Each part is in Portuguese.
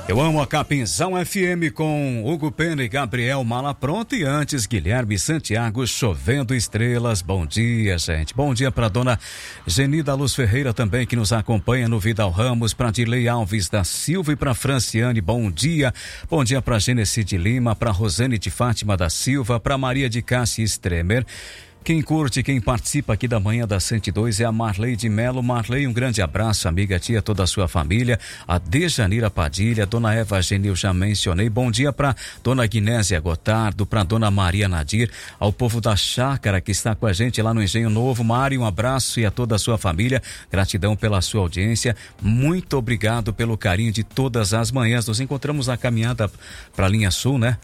Eu amo a Capinzal FM com Hugo Pena e Gabriel Malapronto, e antes Guilherme Santiago, Chovendo Estrelas. Bom dia, gente. Bom dia para dona Genida Luz Ferreira também, que nos acompanha no Vidal Ramos, para Dirley Alves da Silva e para Franciane. Bom dia. Bom dia para Genesi de Lima, para Rosane de Fátima da Silva, para Maria de Cássia Stremer. Quem curte, quem participa aqui da manhã da 102 é a Marley de Melo. Marley, um grande abraço, amiga, tia, toda a sua família. A Dejanira Padilha, dona Eva Genil, já mencionei. Bom dia para dona Guinésia Gotardo, para dona Maria Nadir, ao povo da Chácara que está com a gente lá no Engenho Novo. Mário, um abraço, e a toda a sua família. Gratidão pela sua audiência. Muito obrigado pelo carinho de todas as manhãs. Nos encontramos na caminhada para a Linha Sul, né?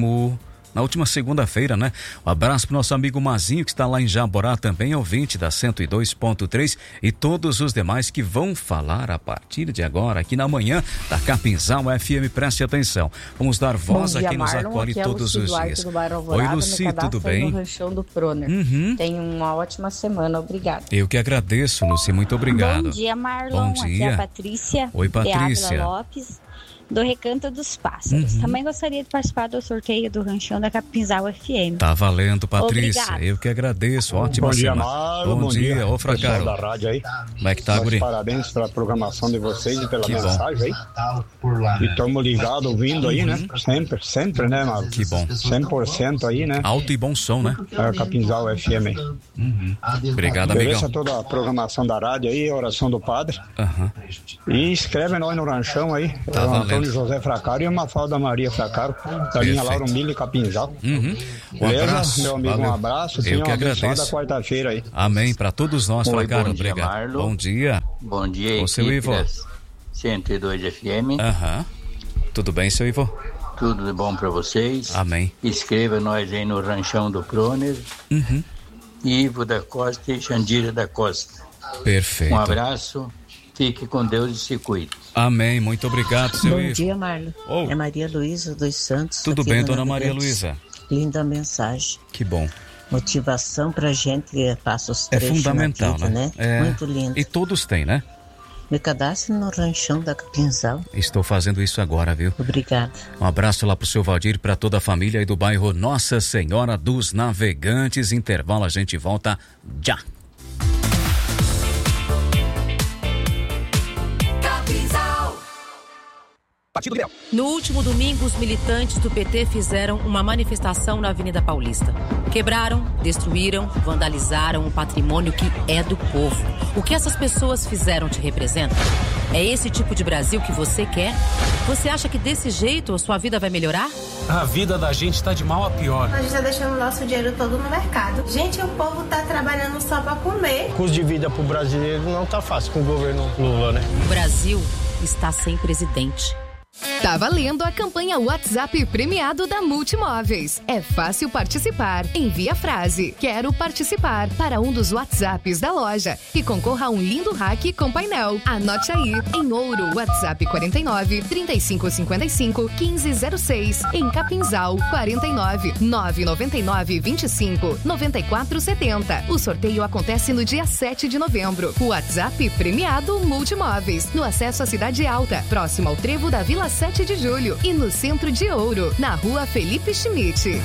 Na última segunda-feira, né? Um abraço pro nosso amigo Mazinho, que está lá em Jaborá também, ouvinte da 102.3, e todos os demais que vão falar a partir de agora, aqui na manhã da Capinzal FM. Preste atenção. Vamos dar voz a quem nos acolhe todos os dias. Oi, Luci, tudo bem? No Ranchão do Proner. Tenha uma ótima semana, obrigado. Eu que agradeço, Luci, muito obrigado. Bom dia, Marlon. Bom dia. Aqui é a Patrícia. Oi, Patrícia. De Ávila Lopes, do Recanto dos Pássaros. Também gostaria de participar do sorteio do Ranchão da Capinzal FM. Tá valendo, Patrícia. Obrigado. Eu que agradeço. Ótima bom semana. Dia, Marlon, bom dia, ô pessoal Fracaro. da rádio aí. Como é que tá, guri? Parabéns pela programação de vocês e pela Que mensagem bom. aí. E estamos ligados, ouvindo aí, né? Sempre, né, Marlon? Que bom. 100% aí, né? Alto e bom som, né? É a Capinzal FM aí. Obrigado, amigão. Beleza, toda a programação da rádio aí, a oração do padre. E escreve nós no ranchão aí. Tá o valendo. Antônio José Fracaro e a Mafalda Maria Fracaro, da linha Lauro Milho e Capinzal. Um Beleza, abraço. meu amigo, Valeu. um abraço. Eu Tenha que uma abençoada agradeço. quarta-feira aí. Amém, para todos nós, Oi, Fracaro. bom dia, Obrigado. Marlon. Bom dia. Bom dia, Ô, seu equipe Ivo. das 102 FM. Tudo bem, seu Ivo? Tudo de bom para vocês. Amém. Escreva nós aí no Ranchão do Proner. Ivo da Costa e Xandira da Costa. Perfeito. Um abraço, fique com Deus e se cuide. Amém, muito obrigado, seu Bom Ivo. dia, Marlon. É Maria Luísa dos Santos. Tudo aqui bem, do dona Maria Navegantes. Luísa? Linda mensagem. Que bom. Motivação pra gente que passa os É trechos fundamental, na vida, né? Muito lindo. E todos têm, né? Me cadastre no Ranchão da Capinzal. Estou fazendo isso agora, viu? Obrigada. Um abraço lá pro seu Valdir, para toda a família aí do bairro Nossa Senhora dos Navegantes. Intervalo, a gente volta já. No último domingo, os militantes do PT fizeram uma manifestação na Avenida Paulista. Quebraram, destruíram, vandalizaram o patrimônio que é do povo. O que essas pessoas fizeram te representa? É esse tipo de Brasil que você quer? Você acha que desse jeito a sua vida vai melhorar? A vida da gente tá de mal a pior. A gente tá deixando o nosso dinheiro todo no mercado. Gente, o povo tá trabalhando só pra comer. O custo de vida pro brasileiro não tá fácil com o governo Lula, né? O Brasil está sem presidente. Tá valendo a campanha WhatsApp premiado da Multimóveis. É fácil participar. Envie a frase "Quero participar" para um dos WhatsApps da loja e concorra a um lindo rack com painel. Anote aí, em Ouro, WhatsApp 49 3555 1506. Em Capinzal, 49 999 25 9470. O sorteio acontece no dia 7 de novembro. O WhatsApp premiado Multimóveis, no acesso à Cidade Alta, próximo ao trevo da Vila 7 de Julho e no centro de Ouro, na rua Felipe Schmidt.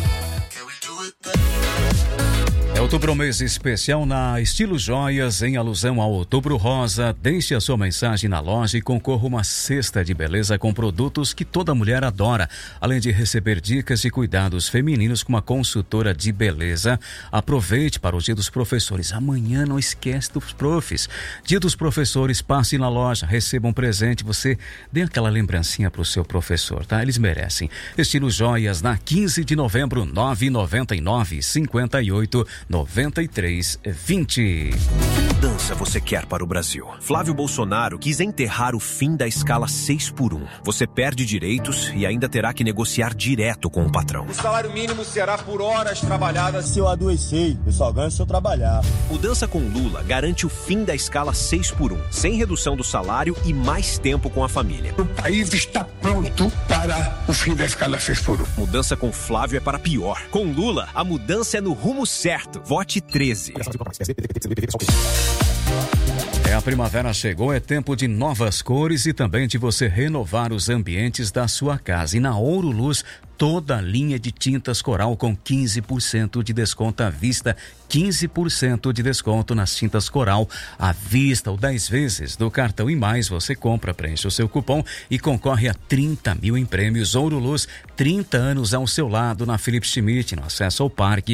É Outubro Mês Especial na Estilo Joias, em alusão ao Outubro Rosa. Deixe a sua mensagem na loja e concorra uma cesta de beleza com produtos que toda mulher adora. Além de receber dicas de cuidados femininos com uma consultora de beleza. Aproveite para o Dia dos Professores. Amanhã não esquece dos profs. Dia dos Professores, passe na loja, receba um presente. Você dê aquela lembrancinha para o seu professor, tá? Eles merecem. Estilo Joias, na 15 de novembro, 999 58 93 20. Que mudança você quer para o Brasil? Flávio Bolsonaro quis enterrar o fim da escala 6x1. Você perde direitos e ainda terá que negociar direto com o patrão. O salário mínimo será por horas trabalhadas. Se eu adoecer, eu só ganho se eu trabalhar. Mudança com Lula garante o fim da escala 6x1, sem redução do salário e mais tempo com a família. O país está pronto para o fim da escala 6x1. Mudança com Flávio é para pior. Com Lula, a mudança é no rumo certo. Vote 13. A primavera chegou, é tempo de novas cores e também de você renovar os ambientes da sua casa. E na Ouro Luz, toda a linha de tintas Coral com 15% de desconto à vista. 15% de desconto nas tintas Coral à vista ou 10 vezes do cartão e mais. Você compra, preenche o seu cupom e concorre a 30 mil em prêmios. Ouro Luz, 30 anos ao seu lado na Felipe Schmidt, no acesso ao parque,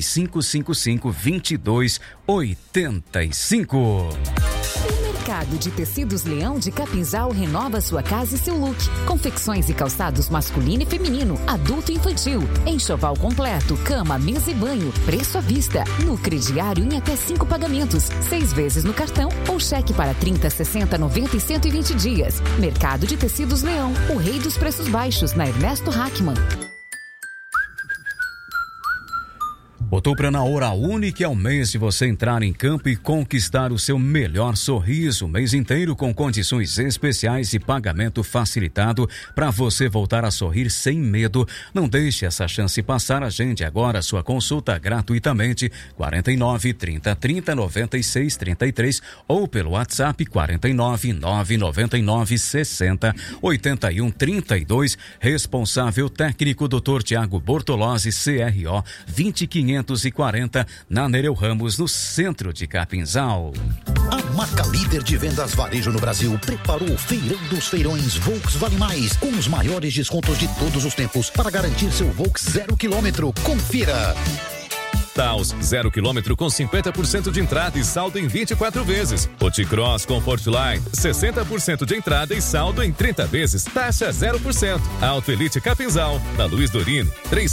3555-2285. Mercado de Tecidos Leão de Capinzal renova sua casa e seu look. Confecções e calçados masculino e feminino, adulto e infantil. Enxoval completo, cama, mesa e banho. Preço à vista. No crediário em até 5 pagamentos. 6 vezes no cartão ou cheque para 30, 60, 90 e 120 dias. Mercado de Tecidos Leão, o rei dos preços baixos, na Ernesto Hackman. Outubro é na Hora Única, é o mês de você entrar em campo e conquistar o seu melhor sorriso. O mês inteiro com condições especiais e pagamento facilitado para você voltar a sorrir sem medo. Não deixe essa chance passar. Agende agora a sua consulta gratuitamente 49 30 30 96 33 ou pelo WhatsApp 49 999 60 81 32. Responsável técnico Dr. Tiago Bortolozzi, CRO 20540, na Nereu Ramos, no centro de Capinzal. A marca líder de vendas varejo no Brasil preparou o Feirão dos Feirões Volks Vale Mais, com os maiores descontos de todos os tempos para garantir seu Volks 0 km. Confira! Taos 0 km com 50% de entrada e saldo em 24 vezes. O T-Cross Comfortline 60% de entrada e saldo em 30 vezes, taxa 0%. Auto Elite Capinzal, na Luiz Dorine,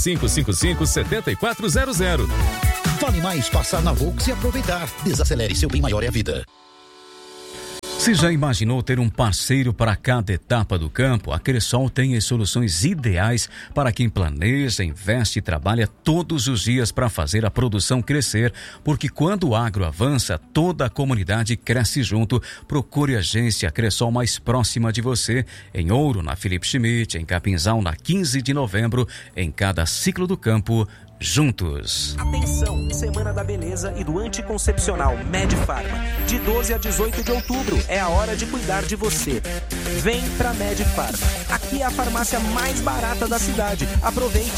3555-7400. Vale mais passar na Volks e aproveitar. Desacelere, seu bem maior é a vida. Se já imaginou ter um parceiro para cada etapa do campo? A Cressol tem as soluções ideais para quem planeja, investe e trabalha todos os dias para fazer a produção crescer. Porque quando o agro avança, toda a comunidade cresce junto. Procure a agência Cressol mais próxima de você. Em Ouro, na Felipe Schmidt, em Capinzal, na 15 de novembro. Em cada ciclo do campo, juntos. Atenção, Semana da Beleza e do Anticoncepcional Medfarma. De 12 a 18 de outubro é a hora de cuidar de você. Vem pra Medfarma. Aqui é a farmácia mais barata da cidade. Aproveite.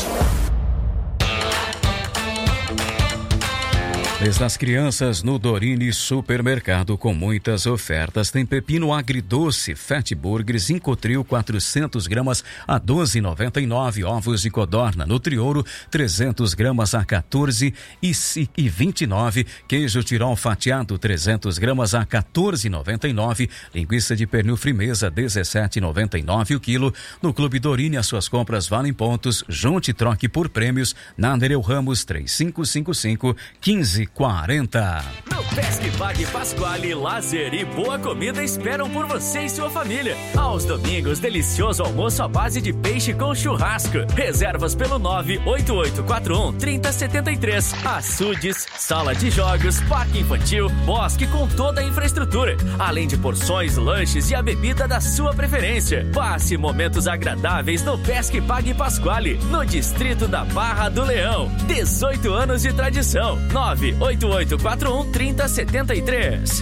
Mês das Crianças no Dorine Supermercado com muitas ofertas. Tem pepino agridoce, Fat Burgers, Incotril 400 gramas a R$12,99. Ovos de codorna Nutriouro 300 gramas a R$14,29. Queijo Tirol fatiado 300 gramas a R$14,99. Linguiça de pernil Frimeza R$17,99 o quilo. No Clube Dorine as suas compras valem pontos. Junte e troque por prêmios na Nereu Ramos 3555-1540. No Pesque Pague Pasquale, lazer e boa comida esperam por você e sua família. Aos domingos, delicioso almoço à base de peixe com churrasco. Reservas pelo 98841-3073. Açudes, sala de jogos, parque infantil, bosque com toda a infraestrutura. Além de porções, lanches e a bebida da sua preferência. Passe momentos agradáveis no Pesque Pague Pasquale, no distrito da Barra do Leão. 18 anos de tradição. 98841-3073.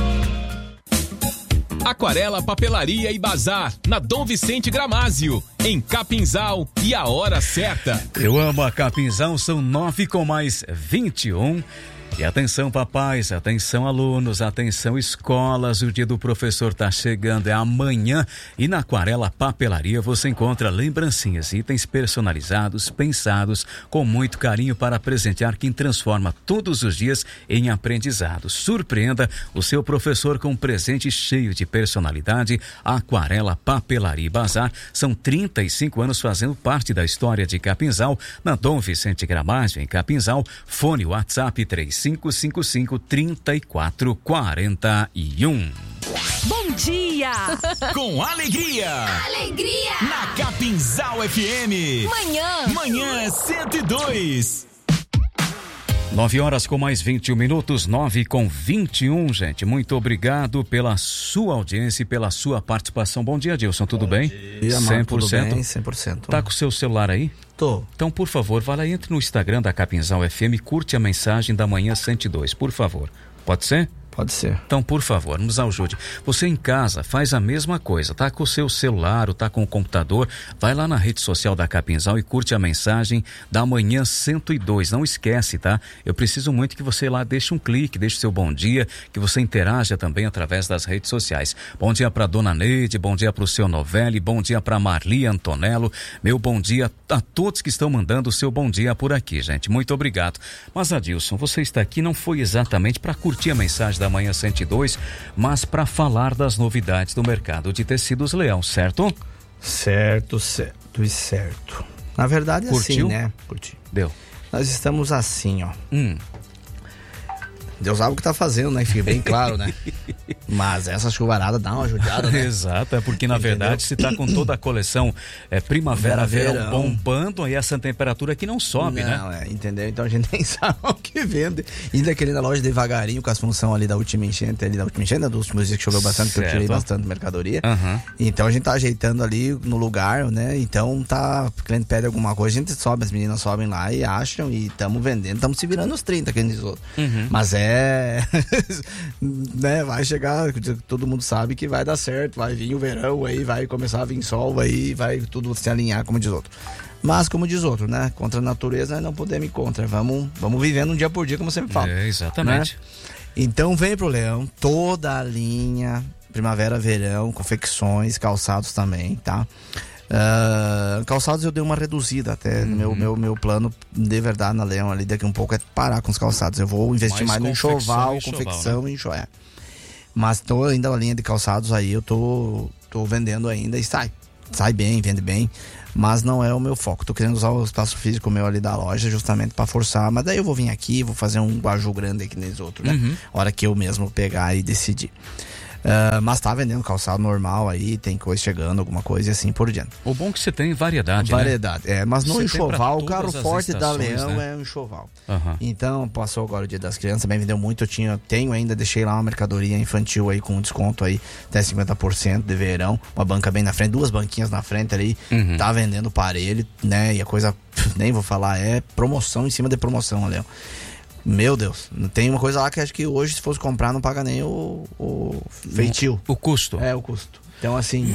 Aquarela Papelaria e Bazar, na Dom Vicente Gramázio, em Capinzal, e a hora certa. Eu amo a Capinzal, são 9:21. E atenção papais, atenção alunos, atenção escolas, o dia do professor tá chegando, é amanhã, e na Aquarela Papelaria você encontra lembrancinhas, itens personalizados, pensados com muito carinho para presentear quem transforma todos os dias em aprendizado. Surpreenda o seu professor com um presente cheio de personalidade. Aquarela Papelaria e Bazar, são 35 anos fazendo parte da história de Capinzal, na Dom Vicente Gramázio, em Capinzal. Fone WhatsApp 3555-3441. Bom dia! Com alegria! Alegria! Na Capinzal FM. Manhã 102. 9:21, 9:21, gente. Muito obrigado pela sua audiência e pela sua participação. Bom dia, Dilson. Tudo bem? Dia, 100%. Tudo bem, 100%. Tá com o seu celular aí? Tô. Então, por favor, vá lá, entre no Instagram da Capinzal FM, curte a mensagem da Manhã 102, por favor. Pode ser? Pode ser. Então, por favor, nos ajude. Você em casa faz a mesma coisa, tá com o seu celular ou tá com o computador, vai lá na rede social da Capinzal e curte a mensagem da Manhã 102. Não esquece, tá? Eu preciso muito que você lá deixe um clique, deixe seu bom dia, que você interaja também através das redes sociais. Bom dia pra Dona Neide, bom dia pro seu Novelli, bom dia pra Marli Antonello, meu bom dia a todos que estão mandando o seu bom dia por aqui, gente. Muito obrigado. Mas, Adilson, você está aqui não foi exatamente para curtir a mensagem da Manhã 102, mas para falar das novidades do mercado de tecidos Leão, certo? Certo. Na verdade, curtiu? Assim, né? Curti. Deu. Nós estamos assim, ó. Deus sabe o que tá fazendo, né? Fica bem claro, né? Mas essa chuvarada dá uma ajudada, né? Exato, é porque na verdade se tá com toda a coleção primavera, verão bombando, aí essa temperatura aqui não sobe, né? Não, entendeu? Então a gente nem sabe o que vende. Ainda querendo na loja devagarinho com as funções ali da última enchente, dos últimos dias que choveu bastante, que eu tirei bastante mercadoria. Então a gente tá ajeitando ali no lugar, né? Então o cliente pede alguma coisa, a gente sobe, as meninas sobem lá e acham e estamos vendendo, estamos se virando nos 30, que a gente diz outro. Mas né, vai chegar, todo mundo sabe que vai dar certo, vai vir o verão aí, vai começar a vir sol aí, vai tudo se alinhar, como diz outro. Mas como diz outro, né, contra a natureza nós não podemos ir contra, vamos vivendo um dia por dia, como você me fala. Exatamente. Né? Então vem pro Leão toda a linha primavera, verão, confecções, calçados também, tá? Calçados eu dei uma reduzida até. Meu plano de verdade na Leão ali daqui um pouco é parar com os calçados. Eu vou investir mais no enxoval, confecção, né? E enxoval. Mas tô ainda na linha de calçados aí, eu tô vendendo ainda e sai bem, vende bem, mas não é o meu foco. Tô querendo usar o espaço físico meu ali da loja justamente para forçar, mas daí eu vou vir aqui, vou fazer um guaju grande aqui nesse outro, né? Hora que eu mesmo pegar e decidir. Mas tá vendendo calçado normal aí, tem coisa chegando, alguma coisa e assim por diante. O bom é que você tem variedade, né? Mas no enxoval, o carro forte da Leão, né? É o enxoval. Então, passou agora o Dia das Crianças, também vendeu muito, tenho ainda, deixei lá uma mercadoria infantil aí com desconto aí, até 50% de verão, uma banca bem na frente, 2 banquinhas na frente ali, tá vendendo parelho, né? E a coisa, nem vou falar, é promoção em cima de promoção, Leão. Meu Deus, tem uma coisa lá que acho que hoje se fosse comprar não paga nem o feitio. O custo. O custo. Então assim,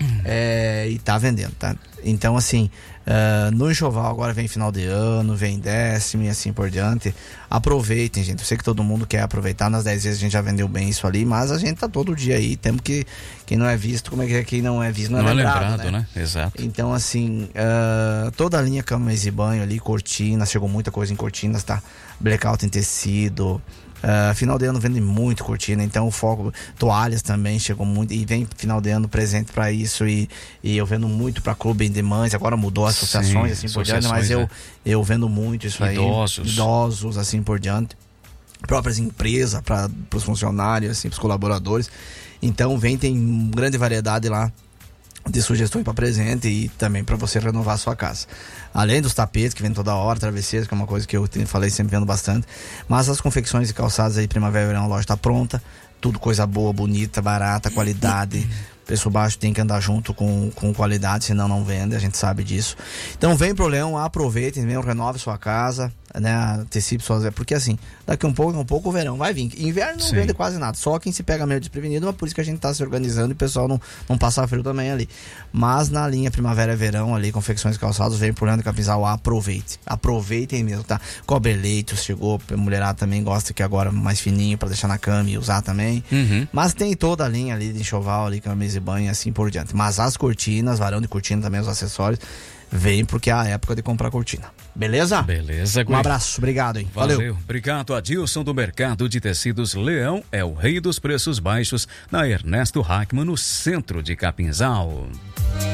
e tá vendendo, tá? Então assim, no enxoval agora vem final de ano, vem 10º e assim por diante. Aproveitem, gente. Eu sei que todo mundo quer aproveitar, nas 10 vezes a gente já vendeu bem isso ali, mas a gente tá todo dia aí, temos que, quem não é visto, como é que é, quem não é visto não é lembrado, né? Exato. Então assim, toda a linha cama, mesa e banho ali, cortinas, chegou muita coisa em cortinas, tá? Blackout em tecido, final de ano vende muito cortina, então o foco, toalhas também chegou muito, e vem final de ano presente para isso, e eu vendo muito para clube de mães, agora mudou associações, assim por diante, mas eu vendo muito isso aí, idosos assim por diante, próprias empresas para os funcionários, assim, para os colaboradores. Então tem grande variedade lá de sugestões para presente e também para você renovar a sua casa. Além dos tapetes que vem toda hora, travesseiros, que é uma coisa que eu falei sempre vendo bastante, mas as confecções e calçados aí, primavera e verão, a loja está pronta, tudo coisa boa, bonita, barata, qualidade. Preço baixo tem que andar junto com qualidade, senão não vende, a gente sabe disso. Então vem pro Leão, aproveitem, venham, renove sua casa, né? Antecipe suas, porque assim, daqui um pouco o verão vai vir. Inverno não vende quase nada, só quem se pega meio desprevenido, mas por isso que a gente tá se organizando e o pessoal não passa frio também ali. Mas na linha primavera e verão ali, confecções e calçados, vem pro Leão de Capinzal, aproveitem mesmo, tá? Cobre leitos, chegou, a mulherada também gosta que agora mais fininho pra deixar na cama e usar também. Mas tem toda a linha ali de enxoval ali, camisa e banho, assim por diante. Mas as cortinas, varão de cortina também, os acessórios, vem porque é a época de comprar cortina. Beleza? Beleza, um abraço, obrigado, hein? Valeu. Obrigado, Adilson do Mercado de Tecidos Leão, é o rei dos preços baixos, na Ernesto Hackman, no centro de Capinzal.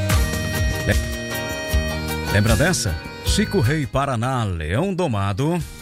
Lembra dessa? Chico Rei Paraná, Leão Domado.